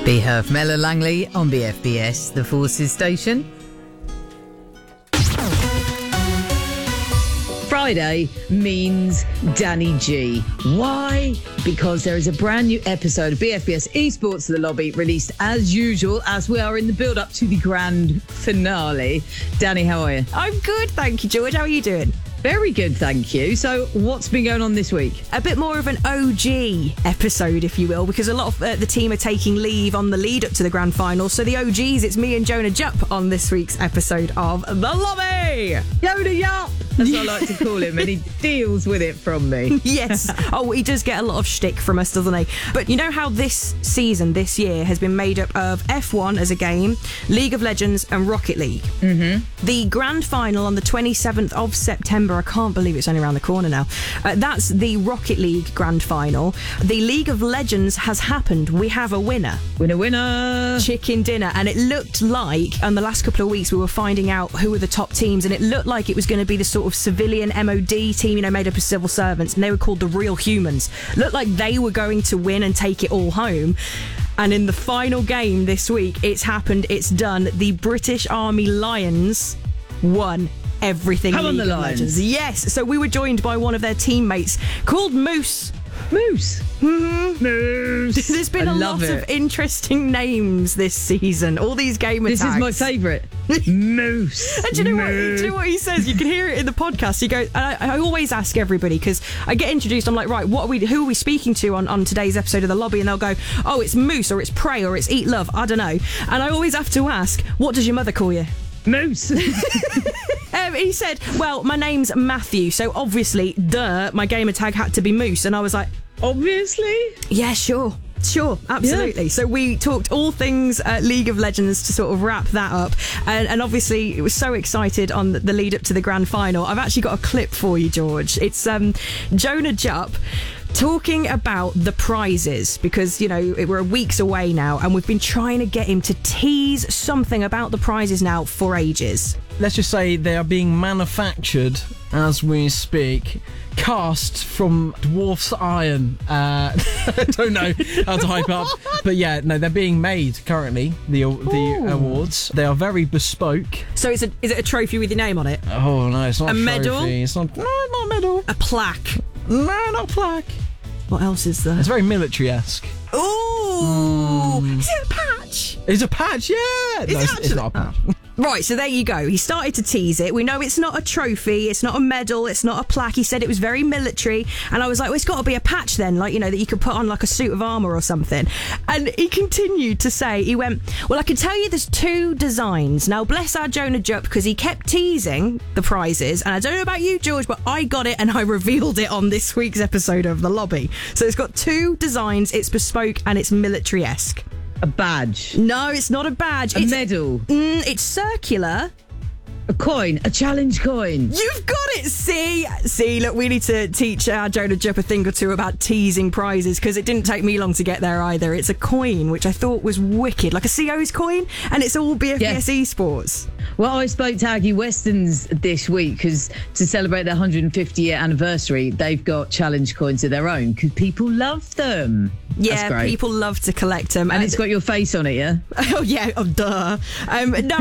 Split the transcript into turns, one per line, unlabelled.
Be Herf Mella Langley on BFBS, the Forces Station. Friday means Danny G. Why? Because there is a brand new episode of BFBS Esports The Lobby released as usual as we are in the build-up to the grand finale. Danny, how are you?
I'm good, thank you, George. How are you doing?
Very good, thank you. So what's been going on this week?
A bit more of an OG episode, if you will, because a lot of the team are taking leave on the lead up to the grand final. So the OGs, it's me and Jonah Jupp on this week's episode of The Lobby.
Jonah Jupp! That's what I like to call him, and he deals with it from me.
Yes. Oh, he does get a lot of shtick from us, doesn't he? But you know how this season, this year, has been made up of F1 as a game, League of Legends and Rocket League. Mm-hmm. The grand final on the 27th of September, I can't believe it's only around the corner now. That's the Rocket League grand final. The League of Legends has happened. We have a winner.
Winner.
Chicken dinner. And it looked like, on the last couple of weeks, we were finding out who were the top teams, and it looked like it was going to be the sort of civilian MOD team, you know, made up of civil servants, and they were called the Real Humans. Looked like they were going to win and take it all home. And in the final game this week, it's happened, it's done. The British Army Lions won everything.
Come on, the
Lions.
Lions.
Yes. So we were joined by one of their teammates called Moose.
Moose. Mm-hmm. Moose.
There's been a lot of interesting names this season. All these gamer tags.
This is my favourite. Moose.
And do you know what he says? You can hear it in the podcast. He goes, and I always ask everybody, because I get introduced, I'm like, right, who are we speaking to on today's episode of The Lobby? And they'll go, oh, it's Moose, or it's Prey, or it's Eat Love. I don't know. And I always have to ask, what does your mother call you?
Moose.
He said, well, my name's Matthew, so obviously, my gamer tag had to be Moose. And I was like,
obviously?
Yeah, sure, absolutely. Yeah. So we talked all things League of Legends to sort of wrap that up. And obviously, it was so excited on the lead up to the grand final. I've actually got a clip for you, George. It's Jonah Jupp talking about the prizes, because, you know, we're weeks away now, and we've been trying to get him to tease something about the prizes now for ages.
Let's just say they are being manufactured as we speak, cast from Dwarf's Iron. I don't know how to hype up, but yeah, no, they're being made currently, the awards. They are very bespoke.
So is it a trophy with your name on it?
Oh no, it's not a trophy.
Medal?
It's not a medal.
A plaque?
No, not a plaque.
What else is there?
It's very military-esque.
Ooh! Is it a patch?
It's a patch, yeah! It's not a patch.
Right, so there you go. He started to tease it. We know it's not a trophy, it's not a medal, it's not a plaque. He said it was very military. And I was like, well, it's got to be a patch then, like, you know, that you could put on like a suit of armour or something. And he continued to say, he went, well, I can tell you there's two designs. Now, bless our Jonah Jupp, because he kept teasing the prizes. And I don't know about you, George, but I got it and I revealed it on this week's episode of The Lobby. So it's got two designs, it's bespoke and it's military-esque.
A badge?
No, it's not a badge.
A medal?
It's circular.
A coin? A challenge coin?
You've got it! See, look, we need to teach our Jonah Jupp a thing or two about teasing prizes, because it didn't take me long to get there either. It's a coin, which I thought was wicked, like a CO's coin, and it's all BFBS Esports.
Well, I spoke to Aggie Westons this week, because to celebrate their 150-year anniversary, they've got challenge coins of their own, because people love them.
Yeah, people love to collect them.
And it's got your face on it, yeah?
Oh, yeah, duh. No,